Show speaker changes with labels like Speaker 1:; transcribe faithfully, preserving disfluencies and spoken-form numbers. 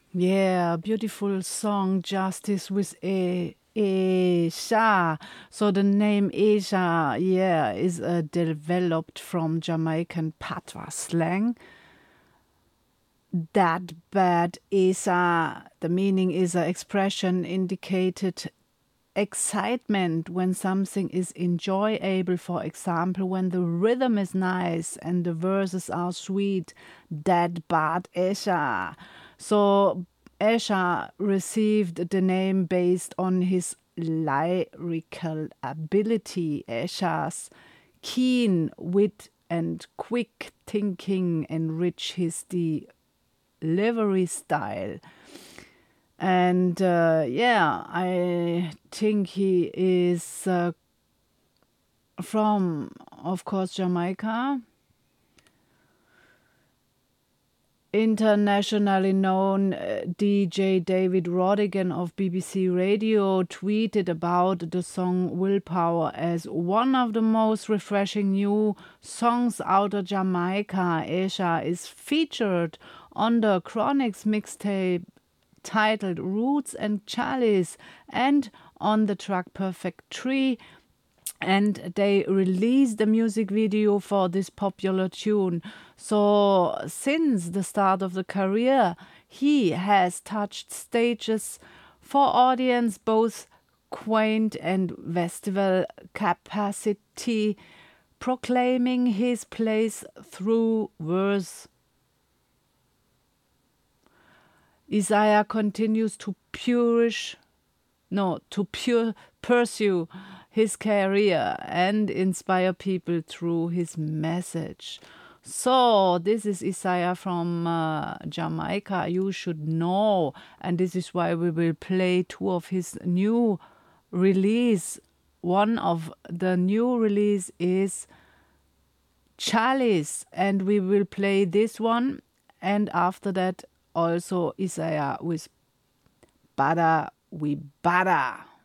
Speaker 1: Yeah, beautiful song, Justice with A. Asia. So the name Asia, yeah, is uh, developed from Jamaican patois slang. That bad Asia, the meaning is an expression indicated excitement when something is enjoyable. For example, when the rhythm is nice and the verses are sweet. That bad Esha. So Esha received the name based on his lyrical ability. Esha's keen wit and quick thinking enrich his delivery style. And uh, yeah, I think he is uh, from, of course, Jamaica. Internationally known uh, D J David Rodigan of B B C Radio tweeted about the song Willpower as one of the most refreshing new songs out of Jamaica. Asia is featured on the Chronics mixtape titled Roots and Chalice and on the track Perfect Tree, and they released the music video for this popular tune. So, since the start of the career, he has touched stages for audience both quaint and festival capacity, proclaiming his place through verse. Isaiah continues to purish no, to pure pursue his career and inspire people through his message. So, this is Isaiah from uh, Jamaica. You should know, and this is why we will play two of his new release. One of the new release is Chalice, and we will play this one, and after that also Isaiah with Bada We Bada.